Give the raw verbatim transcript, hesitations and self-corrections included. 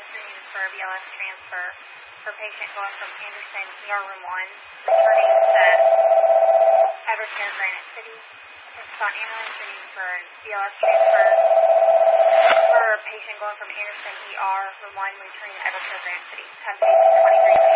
three needed for a B L S transfer for patient going from Anderson E R Room one, returning to Evercare Granite City. Participant ambulance needed for a B L S transfer for a patient going from Anderson E R Room one, returning to Evercare Granite City. Have patient twenty-three.